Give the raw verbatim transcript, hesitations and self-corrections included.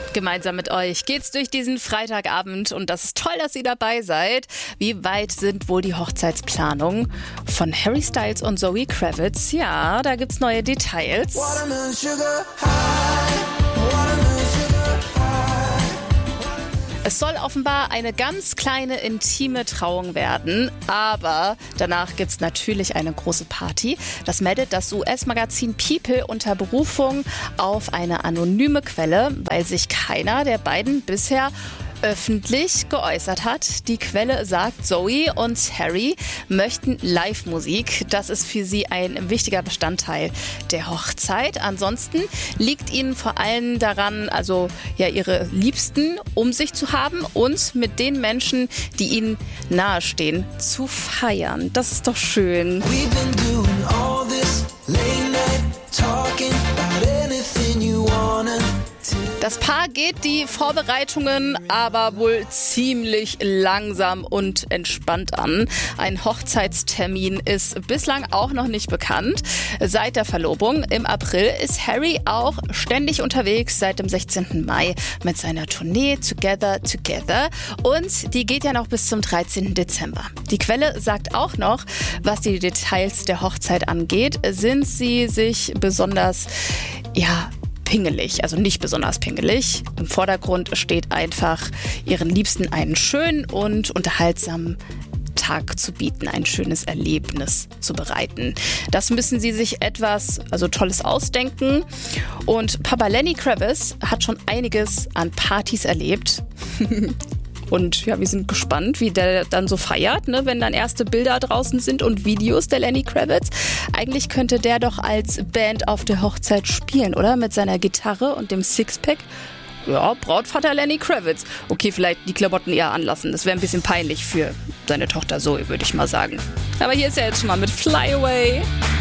Gemeinsam mit euch geht's durch diesen Freitagabend und das ist toll, dass ihr dabei seid. Wie weit sind wohl die Hochzeitsplanungen von Harry Styles und Zoe Kravitz? Ja, da gibt's neue Details. Es soll offenbar eine ganz kleine, intime Trauung werden, aber danach gibt es natürlich eine große Party. Das meldet das U S-Magazin People unter Berufung auf eine anonyme Quelle, weil sich keiner der beiden bisher öffentlich geäußert hat. Die Quelle sagt, Zoe und Harry möchten Live-Musik. Das ist für sie ein wichtiger Bestandteil der Hochzeit. Ansonsten liegt ihnen vor allem daran, also ja, ihre Liebsten um sich zu haben und mit den Menschen, die ihnen nahestehen, zu feiern. Das ist doch schön. We've been doing all this late night talking about anything you wanna. Das Paar geht die Vorbereitungen aber wohl ziemlich langsam und entspannt an. Ein Hochzeitstermin ist bislang auch noch nicht bekannt. Seit der Verlobung im April ist Harry auch ständig unterwegs, seit dem sechzehnten Mai mit seiner Tournee Together Together. Und die geht ja noch bis zum dreizehnten Dezember. Die Quelle sagt auch noch, was die Details der Hochzeit angeht, sind sie sich besonders, ja, pingelig, also nicht besonders pingelig. Im Vordergrund steht einfach, ihren Liebsten einen schönen und unterhaltsamen Tag zu bieten, ein schönes Erlebnis zu bereiten. Das müssen sie sich etwas, also Tolles ausdenken. Und Papa Lenny Kravitz hat schon einiges an Partys erlebt. Und ja, wir sind gespannt, wie der dann so feiert, ne, wenn dann erste Bilder draußen sind und Videos der Lenny Kravitz. Eigentlich könnte der doch als Band auf der Hochzeit spielen, oder? Mit seiner Gitarre und dem Sixpack. Ja, Brautvater Lenny Kravitz. Okay, vielleicht die Klamotten eher anlassen. Das wäre ein bisschen peinlich für seine Tochter Zoe, würde ich mal sagen. Aber hier ist er jetzt schon mal mit Fly Away.